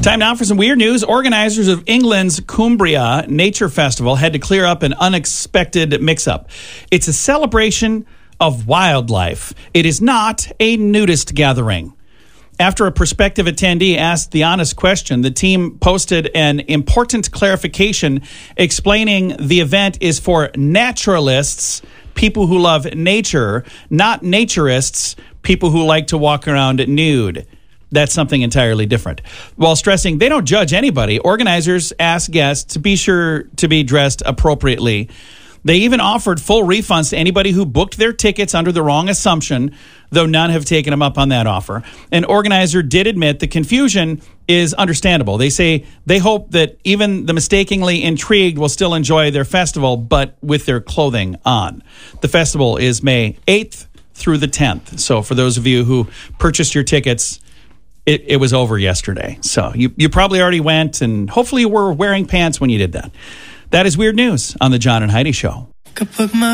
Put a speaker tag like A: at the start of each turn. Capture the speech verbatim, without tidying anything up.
A: Time now for some weird news. Organizers of England's Cumbria Nature Festival had to clear up an unexpected mix-up. It's a celebration of wildlife. It is not a nudist gathering. After a prospective attendee asked the honest question, the team posted an important clarification explaining the event is for naturalists, people who love nature, not naturists, people who like to walk around nude. That's something entirely different. While stressing they don't judge anybody, organizers asked guests to be sure to be dressed appropriately. They even offered full refunds to anybody who booked their tickets under the wrong assumption, though none have taken them up on that offer. An organizer did admit the confusion is understandable. They say they hope that even the mistakenly intrigued will still enjoy their festival, but with their clothing on. The festival is May eighth through the tenth. So for those of you who purchased your tickets, It, it was over yesterday. So you, you probably already went, and hopefully you were wearing pants when you did that. That is weird news on the John and Heidi Show.